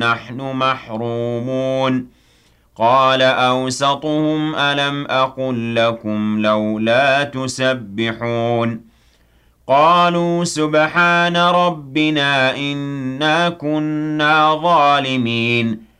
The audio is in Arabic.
نحن محرومون قال أوسطهم ألم أقل لكم لولا تسبحون قالوا سبحان ربنا إنا كنا ظالمين